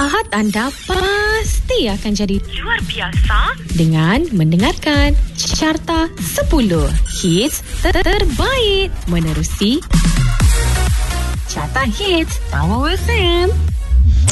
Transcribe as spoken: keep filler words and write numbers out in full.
Ahad anda pasti akan jadi luar biasa dengan mendengarkan Carta sepuluh Hits terbaik menerusi Carta Hits Power F M.